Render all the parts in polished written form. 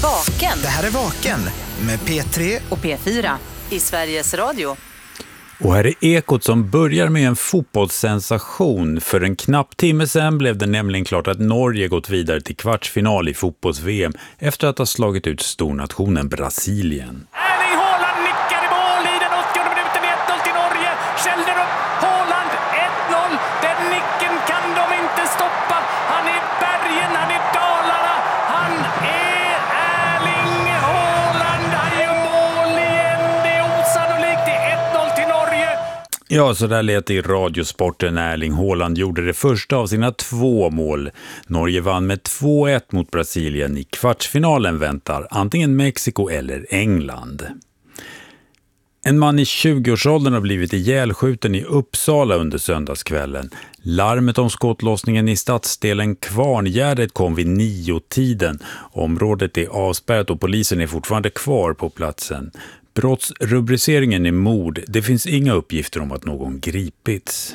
Vaken. Det här är Vaken med P3 och P4 i Sveriges Radio. Och här är Ekot som börjar med en fotbollssensation. För en knapp timme sedan blev det nämligen klart att Norge gått vidare till kvartsfinal i fotbolls-VM efter att ha slagit ut stornationen Brasilien. Erling Haaland nickar i mål i den 80:e minuten, 1-0 till Norge. Kjellner upp, Haaland 1-0. Den nicken kan de inte stoppa. Han är bergen, han är Dalarna. Han är Erling Haaland. Han gör mål igen. Det är osannolikt. Det är 1-0 till Norge. Ja, så där lät det i Radiosporten när Erling Haaland gjorde det första av sina 2 mål. Norge vann med 2-1 mot Brasilien. I kvartsfinalen väntar antingen Mexiko eller England. En man i 20-årsåldern har blivit ihjälskjuten i Uppsala under söndagskvällen. Larmet om skottlossningen i stadsdelen Kvarngärdet kom vid 9-tiden. Området är avspärrat och polisen är fortfarande kvar på platsen. Brottsrubriceringen är mord. Det finns inga uppgifter om att någon gripits.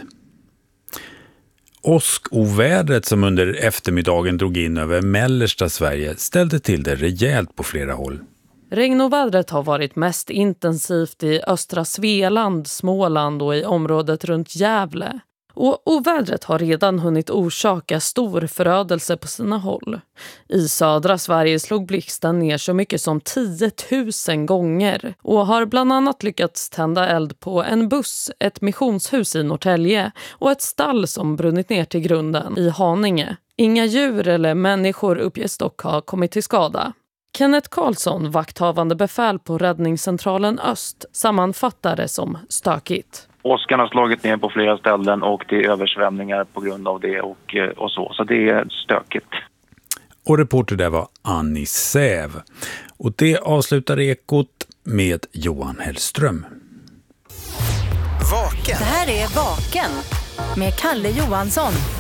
Åskovädret som under eftermiddagen drog in över mellersta Sverige ställde till det rejält på flera håll. Regnovädret har varit mest intensivt i östra Svealand, Småland och i området runt Gävle. Och ovädret har redan hunnit orsaka stor förödelse på sina håll. I södra Sverige slog blixten ner så mycket som 10 000 gånger och har bland annat lyckats tända eld på en buss, ett missionshus i Norrtälje och ett stall som brunnit ner till grunden i Haninge. Inga djur eller människor uppges dock ha kommit till skada. Kenneth Karlsson, vakthavande befäl på Räddningscentralen Öst, sammanfattar det som stökigt. Åskan har slagit ner på flera ställen och det är översvämningar på grund av det och så. Så det är stökigt. Och reporter där var Annie Säv. Och det avslutar Ekot med Johan Hellström. Vaken. Det här är Vaken med Kalle Johansson.